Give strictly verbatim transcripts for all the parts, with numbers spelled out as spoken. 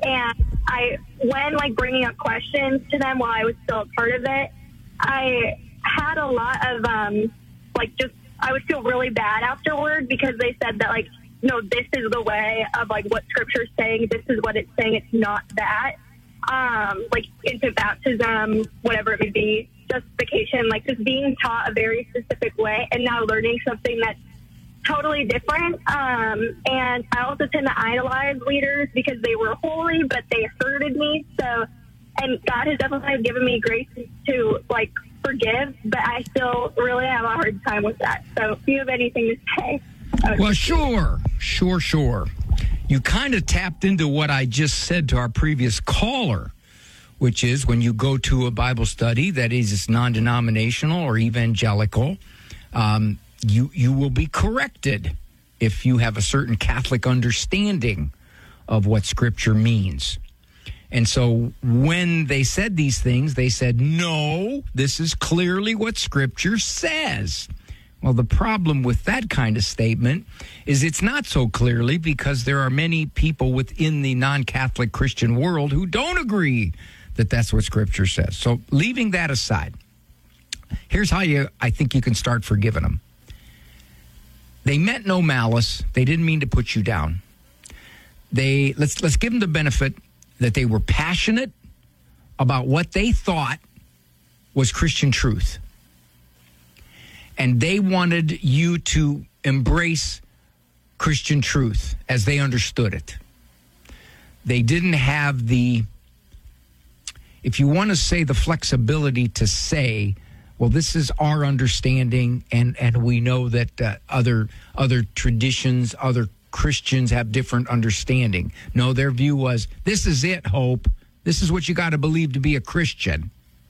And I, when like bringing up questions to them while I was still a part of it, I had a lot of um, like just I would feel really bad afterward because they said that like, no, this is the way of like what Scripture's saying. This is what it's saying. It's not that. Um, like infant baptism, whatever it may be, justification, like just being taught a very specific way and now learning something that's totally different. Um, and I also tend to idolize leaders because they were holy, but they hurted me. So, and God has definitely given me grace to like forgive, but I still really have a hard time with that. So if you have anything to say. Well, sure, sure, sure. You kind of tapped into what I just said to our previous caller, which is when you go to a Bible study that is non-denominational or evangelical, um, you you will be corrected if you have a certain Catholic understanding of what Scripture means. And so when they said these things, they said, no, this is clearly what Scripture says. Well, the problem with that kind of statement is it's not so clearly because there are many people within the non-Catholic Christian world who don't agree that that's what Scripture says. So leaving that aside, here's how you I think you can start forgiving them. They meant no malice. They didn't mean to put you down. They let's let's give them the benefit that they were passionate about what they thought was Christian truth. And they wanted you to embrace Christian truth as they understood it. They didn't have the, if you want to say the flexibility to say, well, this is our understanding, and, and we know that uh, other other traditions, other Christians have different understanding. No, their view was, this is it, Hope. This is what you got to believe to be a Christian.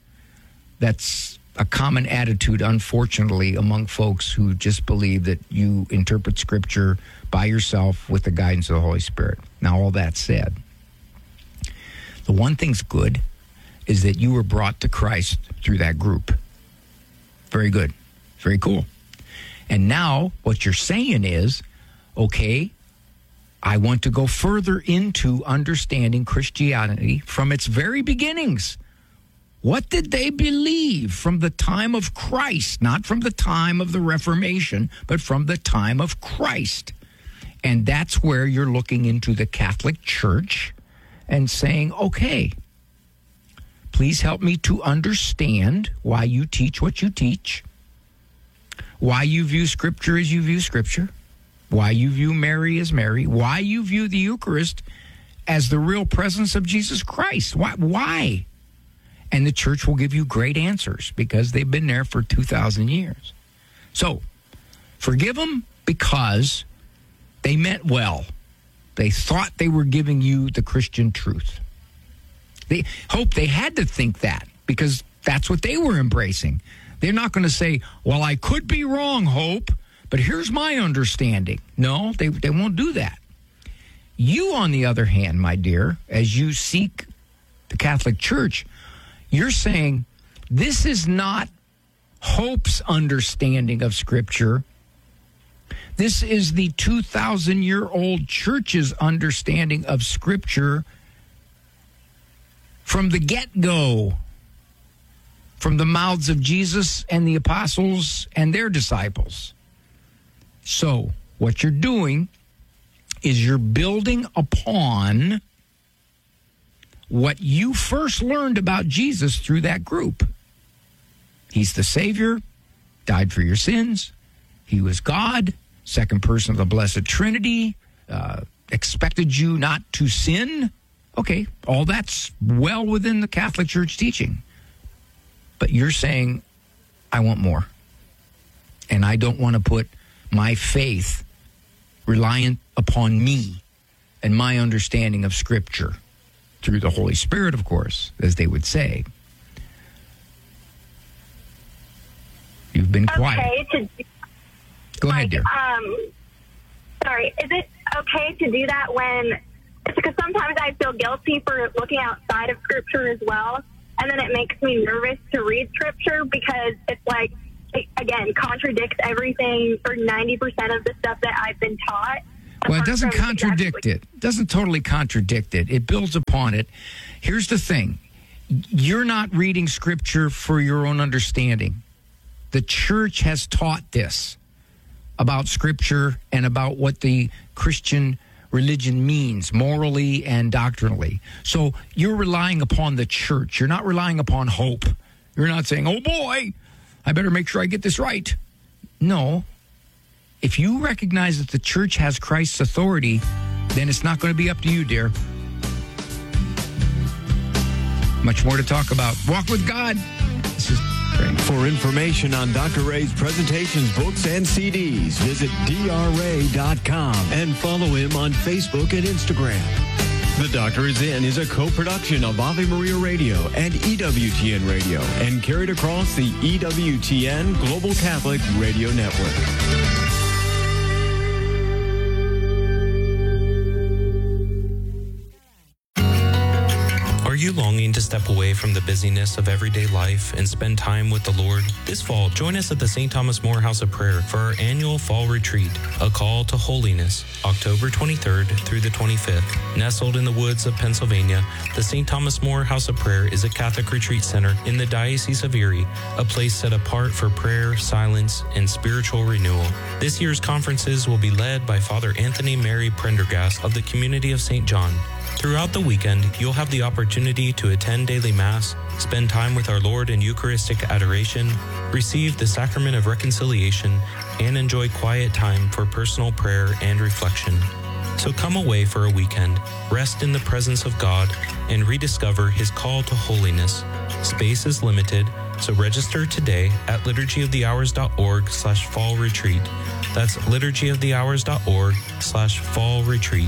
That's a common attitude, unfortunately, among folks who just believe that you interpret Scripture by yourself with the guidance of the Holy Spirit. Now, all that said, the one thing's good is that you were brought to Christ through that group. Very good. Very cool. And now what you're saying is, okay, I want to go further into understanding Christianity from its very beginnings. What did they believe from the time of Christ? Not from the time of the Reformation, but from the time of Christ. And that's where you're looking into the Catholic Church and saying, okay, please help me to understand why you teach what you teach, why you view Scripture as you view Scripture, why you view Mary as Mary, why you view the Eucharist as the real presence of Jesus Christ. Why? Why? And the church will give you great answers because they've been there for two thousand years. So, forgive them because they meant well. They thought they were giving you the Christian truth. They hope they had to think that because that's what they were embracing. They're not going to say, well, I could be wrong, Hope, but here's my understanding. No, they, they won't do that. You, on the other hand, my dear, as you seek the Catholic Church, you're saying this is not Hope's understanding of Scripture. This is the two thousand year old church's understanding of Scripture from the get-go, from the mouths of Jesus and the apostles and their disciples. So what you're doing is you're building upon what you first learned about Jesus through that group. He's the Savior, died for your sins. He was God, second person of the Blessed Trinity, uh, expected you not to sin. Okay, all that's well within the Catholic Church teaching. But you're saying, I want more. And I don't want to put my faith reliant upon me and my understanding of Scripture. Through the Holy Spirit, of course, as they would say. You've been quiet. Okay to do, Go like, ahead, dear. Um, sorry, is it okay to do that when, because sometimes I feel guilty for looking outside of Scripture as well, and then it makes me nervous to read Scripture because it's like, it, again, contradicts everything or ninety percent of the stuff that I've been taught. Well, it doesn't Apart from contradict exactly- it. It doesn't totally contradict it. It builds upon it. Here's the thing. You're not reading Scripture for your own understanding. The church has taught this about Scripture and about what the Christian religion means morally and doctrinally. So you're relying upon the church. You're not relying upon hope. You're not saying, oh boy, I better make sure I get this right. No. If you recognize that the church has Christ's authority, then it's not going to be up to you, dear. Much more to talk about. Walk with God. This is great. For information on Doctor Ray's presentations, books, and C Ds, visit D R ray dot com and follow him on Facebook and Instagram. The Doctor Is In is a co-production of Ave Maria Radio and E W T N Radio and carried across the E W T N Global Catholic Radio Network. Are you longing to step away from the busyness of everyday life and spend time with the Lord? This fall, join us at the Saint Thomas More House of Prayer for our annual fall retreat, A Call to Holiness, October twenty-third through the twenty-fifth. Nestled in the woods of Pennsylvania, the Saint Thomas More House of Prayer is a Catholic retreat center in the Diocese of Erie, a place set apart for prayer, silence, and spiritual renewal. This year's conferences will be led by Father Anthony Mary Prendergast of the Community of Saint John. Throughout the weekend, you'll have the opportunity to attend daily Mass, spend time with our Lord in Eucharistic adoration, receive the Sacrament of Reconciliation, and enjoy quiet time for personal prayer and reflection. So come away for a weekend, rest in the presence of God, and rediscover His call to holiness. Space is limited, so register today at liturgyofthehours.org slash fall retreat. That's liturgyofthehours.org slash fall retreat.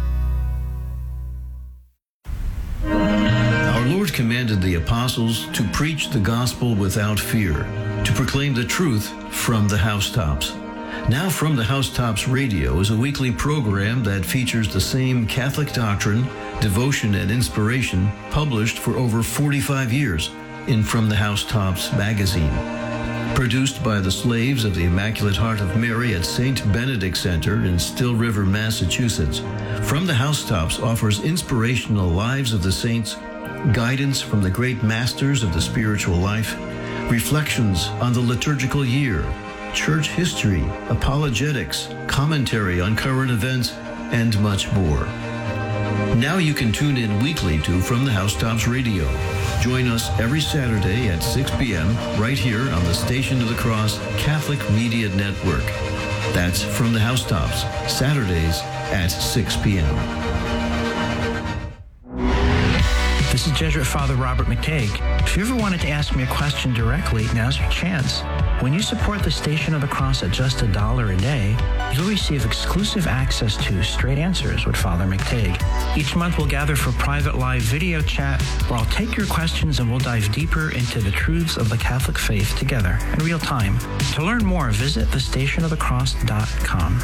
Our Lord commanded the apostles to preach the gospel without fear, to proclaim the truth from the housetops. Now From the Housetops Radio is a weekly program that features the same Catholic doctrine, devotion, and inspiration published for over forty-five years in From the Housetops magazine. Produced by the slaves of the Immaculate Heart of Mary at Saint Benedict Center in Still River, Massachusetts, From the Housetops offers inspirational lives of the saints, guidance from the great masters of the spiritual life, reflections on the liturgical year, church history, apologetics, commentary on current events, and much more. Now you can tune in weekly to From the Housetops Radio. Join us every Saturday at six p.m. right here on the Station of the Cross Catholic Media Network. That's From the Housetops, Saturdays at six p.m. This is Jesuit Father Robert McTague. If you ever wanted to ask me a question directly, now's your chance. When you support the Station of the Cross at just a dollar a day, you'll receive exclusive access to Straight Answers with Father McTague. Each month we'll gather for private live video chat where I'll take your questions and we'll dive deeper into the truths of the Catholic faith together in real time. To learn more, visit the station of the cross dot com.